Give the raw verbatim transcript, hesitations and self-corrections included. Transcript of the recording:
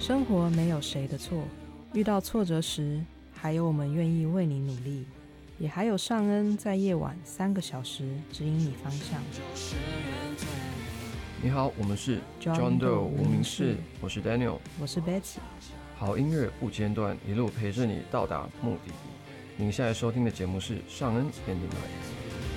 生活没有谁的错，遇到挫折时，还有我们愿意为你努力，也还有尚恩在夜晚三个小时指引你方向。 你好，我们是 John Doe 无名氏，我是 Daniel， 我是 Betsy。 好音乐不间断，一路陪着你到达目的地。您现在收听的节目是尚恩 Ending Night。